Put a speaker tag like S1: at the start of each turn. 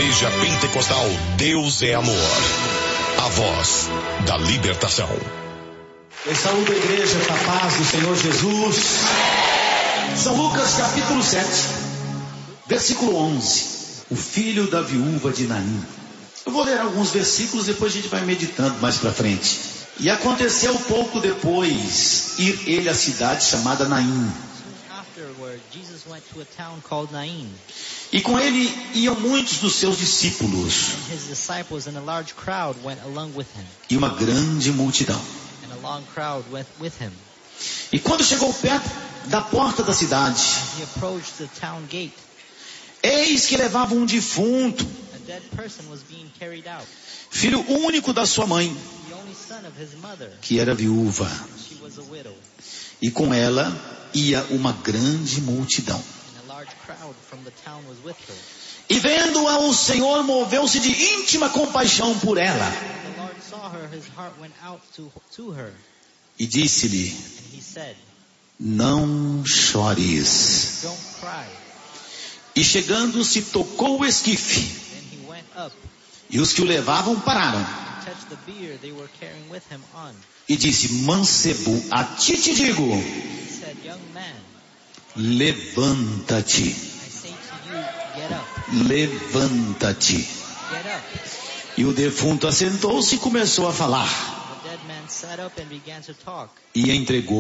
S1: Igreja Pentecostal Deus é Amor. A voz da libertação.
S2: Eu saúdo a igreja com a paz do Senhor Jesus. São Lucas capítulo 7, versículo 11. O filho da viúva de Naim. Eu vou ler alguns versículos, depois a gente vai meditando mais para frente. E aconteceu pouco depois ir ele à cidade chamada Naim. E com ele iam muitos dos seus discípulos. E uma grande multidão. E quando chegou perto da porta da cidade, eis que levava um defunto, filho único da sua mãe, que era viúva. E com ela ia uma grande multidão. E vendo-a, o Senhor moveu-se de íntima compaixão por ela. E disse-lhe: não chores. E chegando-se, tocou o esquife. E os que o levavam pararam. E disse: mancebo, a ti te digo, levanta-te. Levanta-te. E o defunto assentou-se e começou a falar. E entregou